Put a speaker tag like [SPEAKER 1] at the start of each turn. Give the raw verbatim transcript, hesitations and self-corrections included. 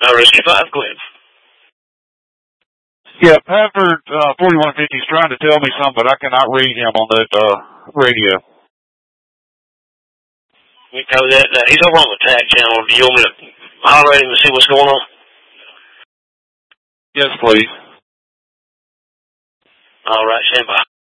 [SPEAKER 1] Uh, Rescue five, go ahead.
[SPEAKER 2] Yeah, Pafford uh, forty-one fifty is trying to tell me something, but I cannot read him on that uh, radio.
[SPEAKER 1] We know that. Uh, he's over on the tag channel. Do you want me to holler at him and see what's going on?
[SPEAKER 2] Yes, please.
[SPEAKER 1] All right, stand by.